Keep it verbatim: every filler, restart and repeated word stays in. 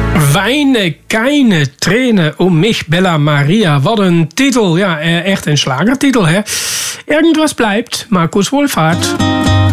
Weine keine Tränen um mich, Bella Maria. Wat een titel. Ja, echt een slagertitel, hè. Irgendwas bleibt. Markus Wohlfahrt.